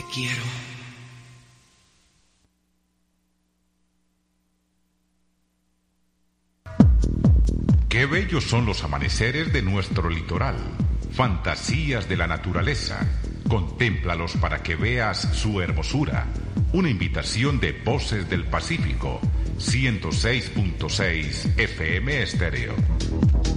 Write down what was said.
quiero. Qué bellos son los amaneceres de nuestro litoral, fantasías de la naturaleza. Contémplalos para que veas su hermosura. Una invitación de Voces del Pacífico, 106.6 FM Estéreo.